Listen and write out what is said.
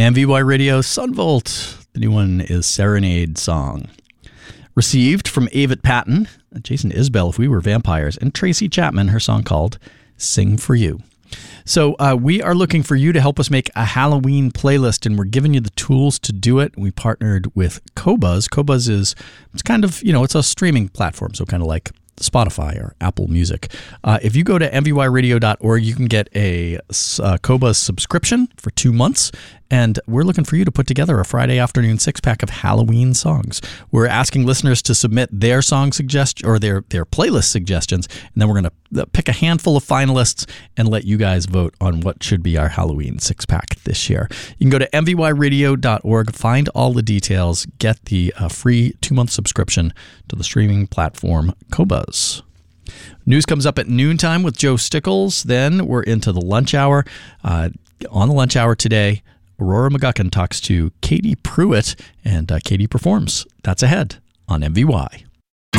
MVY Radio, Sunvolt. The new one is Serenade Song. Received from Avett Patton, Jason Isbell, If We Were Vampires, and Tracy Chapman, her song called Sing For You. So we are looking for you to help us make a Halloween playlist, and we're giving you the tools to do it. We partnered with Qobuz. Qobuz is, it's kind of, it's a streaming platform, so kind of like Spotify or Apple Music. If you go to mvyradio.org, you can get a Qobuz subscription for 2 months, and we're looking for you to put together a Friday afternoon 6-pack of Halloween songs. We're asking listeners to submit their song suggestion or their playlist suggestions, and then we're going to pick a handful of finalists and let you guys vote on what should be our Halloween 6-pack this year. You can go to mvyradio.org, find all the details, get the free 2-month subscription to the streaming platform Qobuz. News comes up at noontime with Joe Stickles. Then we're into the lunch hour. On the lunch hour today, Aurora McGuckin talks to Katie Pruitt, and Katie performs. That's ahead on MVY.